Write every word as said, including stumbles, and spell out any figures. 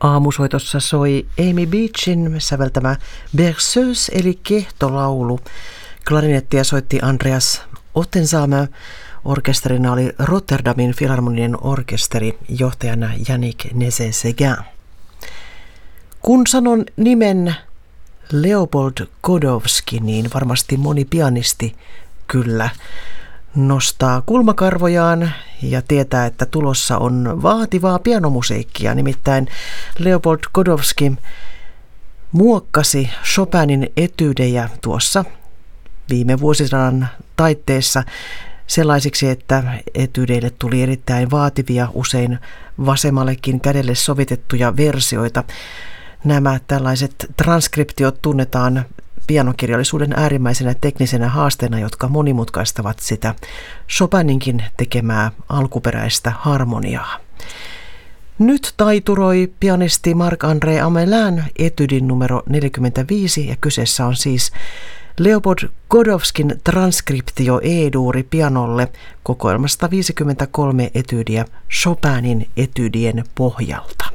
Aamusoitossa soi Amy Beachin säveltämä Berceuse eli kehtolaulu. Klarinettia soitti Andreas Ottensame. Orkesterina oli Rotterdamin Filharmoninen orkesteri, johtajana Yannick Nézet-Séguin. Kun sanon nimen Leopold Godowsky, niin varmasti moni pianisti kyllä nostaa kulmakarvojaan ja tietää, että tulossa on vaativaa pianomusiikkia. Nimittäin Leopold Godowsky muokkasi Chopinin etydejä tuossa viime vuosisadan taitteessa sellaisiksi, että etydeille tuli erittäin vaativia, usein vasemmallekin kädelle sovitettuja versioita. Nämä tällaiset transkriptiot tunnetaan pianokirjallisuuden äärimmäisenä teknisenä haasteena, jotka monimutkaistavat sitä Chopininkin tekemää alkuperäistä harmoniaa. Nyt taituroi pianisti Marc-André Amelin etydin numero neljäkymmentäviisi ja kyseessä on siis Leopold Godowskyn transkriptio E-duuri pianolle kokoelmasta viisikymmentäkolme etydiä Chopinin etydien pohjalta.